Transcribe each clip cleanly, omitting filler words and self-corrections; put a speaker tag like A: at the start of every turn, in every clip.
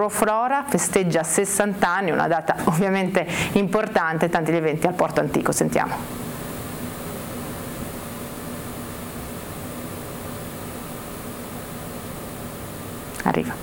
A: Euroflora festeggia 60 anni, una data ovviamente importante, tanti gli eventi al Porto Antico. Sentiamo. Arriva.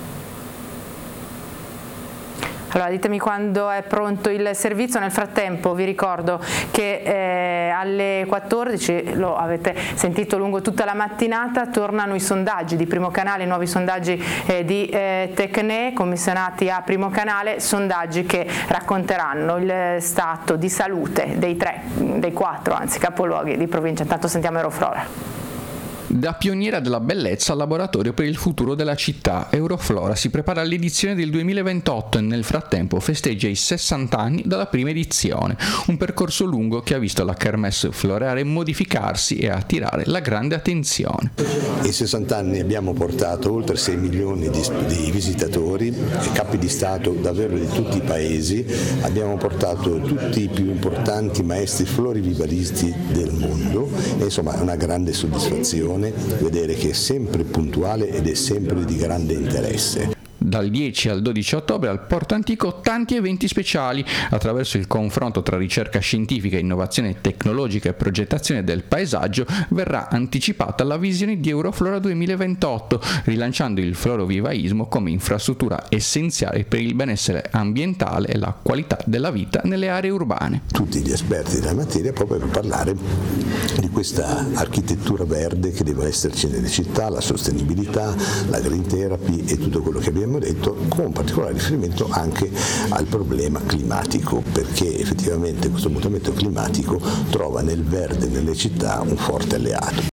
A: Allora, ditemi quando è pronto il servizio. Nel frattempo vi ricordo che alle 14, lo avete sentito lungo tutta la mattinata, tornano i sondaggi di Primo Canale, i nuovi sondaggi di Tecne, commissionati a Primo Canale, sondaggi che racconteranno il stato di salute dei 4 capoluoghi di provincia. Intanto sentiamo Euroflora.
B: Da pioniera della bellezza al laboratorio per il futuro della città, Euroflora si prepara all'edizione del 2028 e nel frattempo festeggia i 60 anni dalla prima edizione, un percorso lungo che ha visto la kermesse floreale modificarsi e attirare la grande attenzione.
C: In 60 anni abbiamo portato oltre 6 milioni di visitatori, capi di Stato davvero di tutti i paesi, abbiamo portato tutti i più importanti maestri florivivalisti del mondo e insomma è una grande soddisfazione vedere che è sempre puntuale ed è sempre di grande interesse.
B: Dal 10 al 12 ottobre al Porto Antico tanti eventi speciali. Attraverso il confronto tra ricerca scientifica, innovazione tecnologica e progettazione del paesaggio verrà anticipata la visione di Euroflora 2028, rilanciando il florovivaismo come infrastruttura essenziale per il benessere ambientale e la qualità della vita nelle aree urbane.
C: Tutti gli esperti della materia proprio per parlare di questa architettura verde che deve esserci nelle città, la sostenibilità, la green therapy e tutto quello che abbiamo detto, con particolare riferimento anche al problema climatico, perché effettivamente questo mutamento climatico trova nel verde nelle città un forte alleato.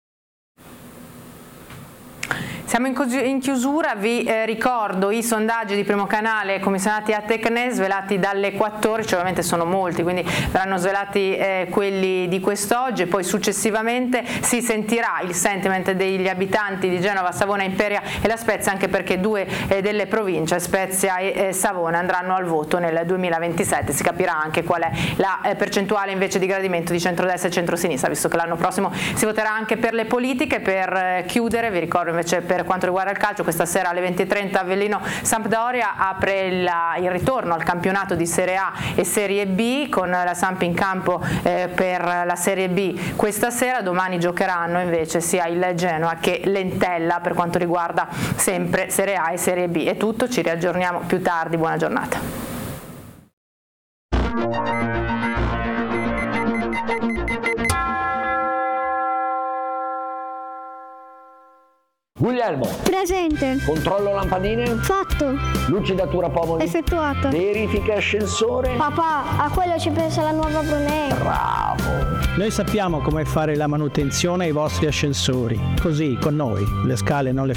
A: Siamo in chiusura, vi ricordo i sondaggi di Primo Canale commissionati a Tecne svelati dalle 14, ovviamente sono molti, quindi verranno svelati quelli di quest'oggi e poi successivamente si sentirà il sentiment degli abitanti di Genova, Savona, Imperia e La Spezia, anche perché 2 delle province, Spezia e Savona, andranno al voto nel 2027, si capirà anche qual è la percentuale invece di gradimento di centrodestra e centrosinistra, visto che l'anno prossimo si voterà anche per le politiche. Per chiudere vi ricordo invece per quanto riguarda il calcio, questa sera alle 20:30 Avellino Sampdoria apre il ritorno al campionato di Serie A e Serie B con la Samp in campo per la Serie B questa sera. Domani giocheranno invece sia il Genoa che l'Entella per quanto riguarda sempre Serie A e Serie B. È tutto, ci riaggiorniamo più tardi, buona giornata.
D: Guglielmo.
E: Presente.
D: Controllo lampadine.
E: Fatto.
D: Lucidatura pomodi.
E: Effettuata.
D: Verifica ascensore.
E: Papà, a quello ci pensa la nuova Brunei.
D: Bravo.
F: Noi sappiamo come fare la manutenzione ai vostri ascensori. Così, con noi, le scale non le